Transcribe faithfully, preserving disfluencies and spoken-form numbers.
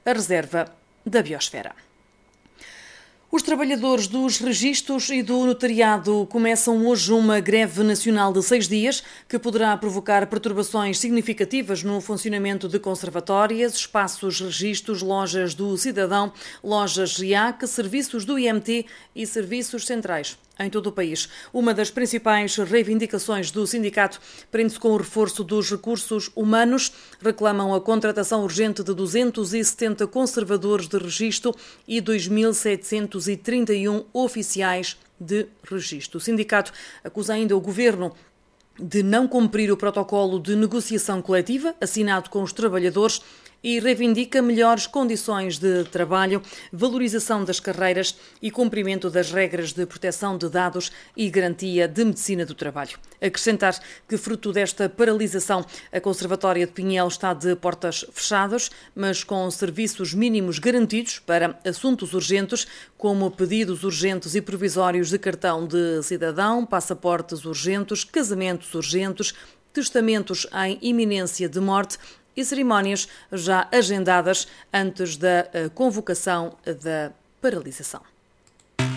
a reserva da biosfera. Os trabalhadores dos registros e do notariado começam hoje uma greve nacional de seis dias que poderá provocar perturbações significativas no funcionamento de conservatórias, espaços registros, lojas do cidadão, lojas I A C, serviços do I M T e serviços centrais em todo o país. Uma das principais reivindicações do sindicato prende-se com o reforço dos recursos humanos. Reclamam a contratação urgente de duzentos e setenta conservadores de registro e dois mil setecentos e trinta e um oficiais de registro. O sindicato acusa ainda o governo de não cumprir o protocolo de negociação coletiva assinado com os trabalhadores e reivindica melhores condições de trabalho, valorização das carreiras e cumprimento das regras de proteção de dados e garantia de medicina do trabalho. Acrescentar que, fruto desta paralisação, a Conservatória de Pinhel está de portas fechadas, mas com serviços mínimos garantidos para assuntos urgentes, como pedidos urgentes e provisórios de cartão de cidadão, passaportes urgentes, casamentos urgentes, testamentos em iminência de morte e cerimónias já agendadas antes da convocação da paralisação.